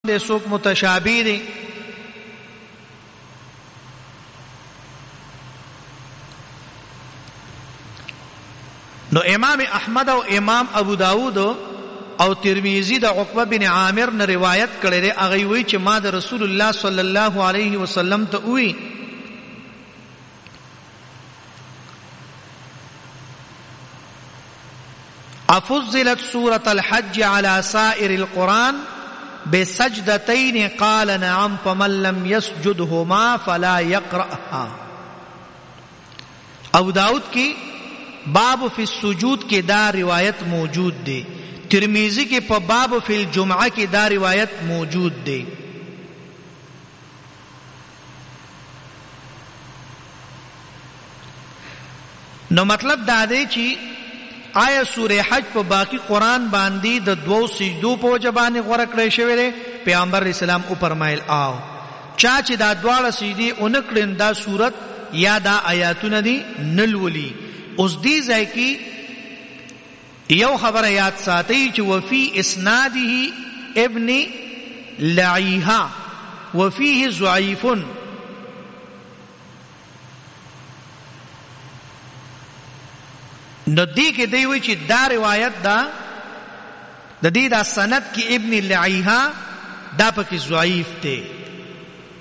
دے سوک متشابہ دے. نو امام احمد او امام ابو داود او ترمذی د عقبہ بن عامر نے روایت کړي دي. هغه وی چې ما د رسول الله صلی الله علیه وسلم ته وی افضلت سورة الحج على سائر القرآن بسجدتين قال نعم فمن لم يسجدهما فلا يقرأها. ابو داود کی باب فی السجود کی دا روایت موجود دے. ترمذی کے پا باب فی الجمعہ کی دا روایت موجود دے. نو مطلب دا دے چی آیا سورہ حج په باقی قرآن باندې د دوو سجدو په وجه باندې غوره کړی شوی دی؟ پیغمبر اسلام او فرمایل آو چا چې دا دواړه سجدي اونکړین دا صورت یا دا آیاتونه دي نلولي. اوس دې ځای کې یو خبره یاد ساتئ چې وفي اسناده ابن لعیها وفيه ضعیف. نو دی کې دی وی چې دا روایت دا د دې دا سند کې ابن لعیها دا پکې ضعیف دی.